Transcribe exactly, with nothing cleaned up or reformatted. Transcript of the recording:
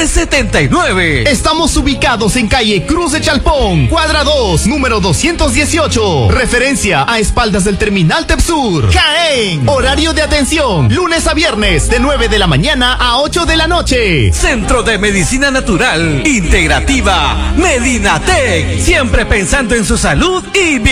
veinte setenta y nueve. Estamos ubicados en calle Cruz de Chalpón, cuadra dos, número doscientos dieciocho. Referencia a espaldas del terminal Tepsur, Jaén. Horario de atención, lunes a viernes, de nueve de la mañana a ocho de la noche. Centro de Medicina Natural Integrativa Medinatec. Siempre pensando en su salud y bienestar.